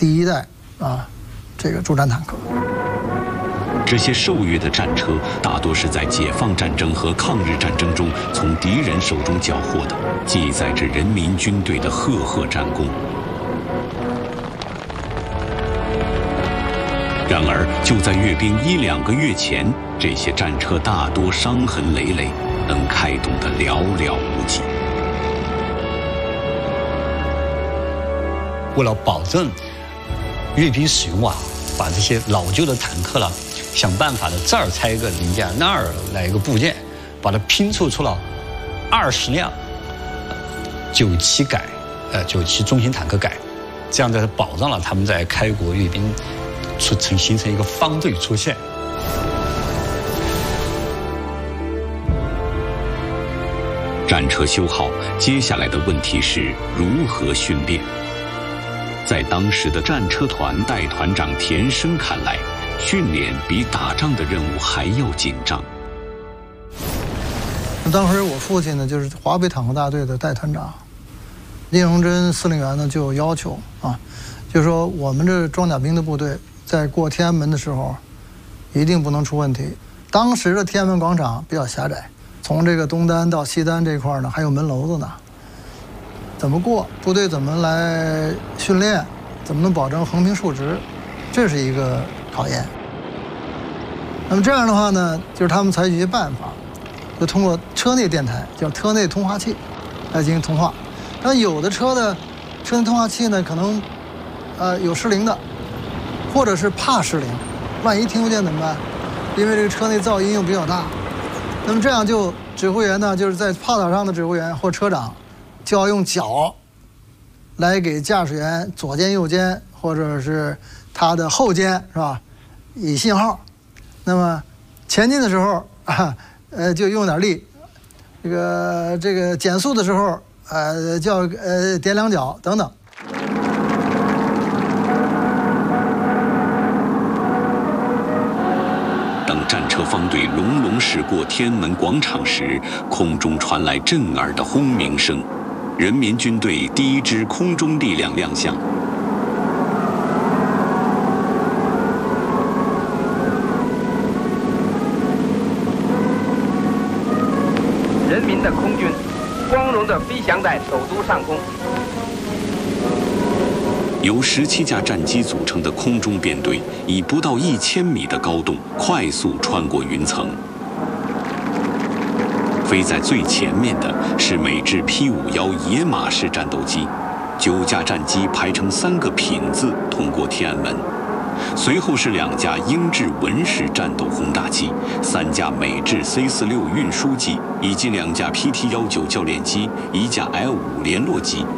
第一代这个主战坦克。 这些受阅的战车大多是在解放战争和抗日战争中从敌人手中缴获的，记载着人民军队的赫赫战功。然而，就在阅兵1-2个月前，这些战车大多伤痕累累，能开动的寥寥无几。 为了保证阅兵使用把这些老旧的坦克了，想办法的这儿拆一个零件，那儿来一个部件，把它拼凑出了20辆97中型坦克改，这样的保障了他们在开国阅兵形成一个方队出现。 战车修好，接下来的问题是如何训练。在当时的战车团代团长田生看来，训练比打仗的任务还要紧张。 当时我父亲呢，就是华北坦克大队的代团长，聂荣臻司令员呢就有要求就是说我们这装甲兵的部队在过天安门的时候，一定不能出问题。当时的天安门广场比较狭窄，从这个东单到西单这块呢，还有门楼子呢。怎么过？部队怎么来训练？怎么能保证横平竖直？这是一个考验。那么这样的话呢，就是他们采取一些办法，就通过车内电台，叫车内通话器，来进行通话。那有的车内通话器呢，可能有失灵的，或者是怕失灵，万一听不见怎么办？因为这个车内噪音又比较大。那么这样就指挥员呢，就是在炮塔上的指挥员或车长，就要用脚来给驾驶员左肩右肩或者是他的后肩是吧，以信号。那么前进的时候就用点力，这个减速的时候叫点两脚等等。 当战车方队隆隆驶过天安门广场时，空中传来震耳的轰鸣声。人民军队第一支空中力量亮相。 人民的空军光荣地飞翔在首都上空。 由17架战机组成的空中编队，以不到1000米的高度快速穿过云层。飞在最前面的是美制 P-51野马式战斗机，9架战机排成3个品字通过天安门，随后是2架英制文式战斗轰炸机，3架美制 C-46运输机，以及2架 PT-19教练机，1架 L-5联络机。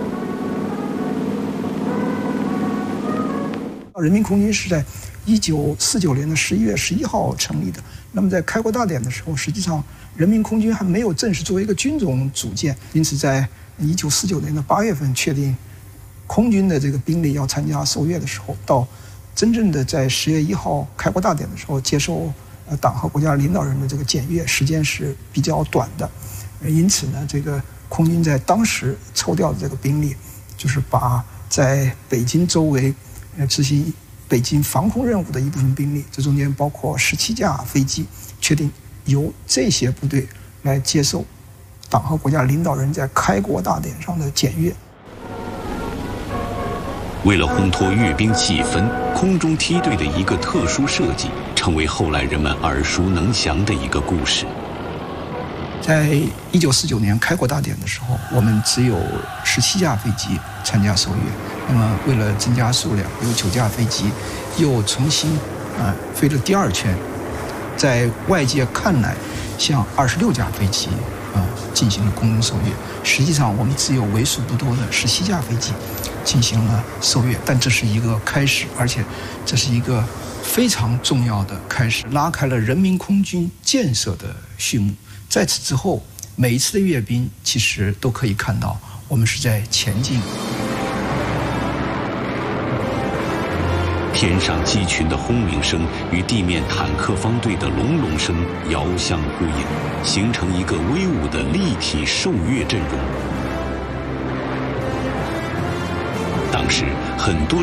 人民空军是在1949年的11月11号成立的。那么在开国大典的时候，实际上人民空军还没有正式作为一个军种组建，因此在1949年的8月份确定空军的这个兵力要参加受阅的时候，到真正的在10月1号开国大典的时候接受党和国家领导人的这个检阅，时间是比较短的。因此呢，这个空军在当时抽调的这个兵力，就是把在北京周围执行北京防空任务的一部分兵力，这中间包括17架飞机，确定由这些部队来接受党和国家领导人在开国大典上的检阅。 为了烘托阅兵气氛，空中梯队的一个特殊设计，成为后来人们耳熟能详的一个故事。 在1949年开国大典的时候，我们只有17架飞机参加受阅。那么为了增加数量，有9架飞机又重新飞了第2圈，在外界看来像26架飞机进行了空中受阅。实际上我们只有为数不多的17架飞机进行了受阅，但这是一个开始，而且这是一个非常重要的开始，拉开了人民空军建设的序幕。在此之后，每一次的阅兵其实都可以看到我们是在前进。 天上机群的轰鸣声与地面坦克方队的隆隆声遥相呼应，形成一个威武的立体受阅阵容。当时很多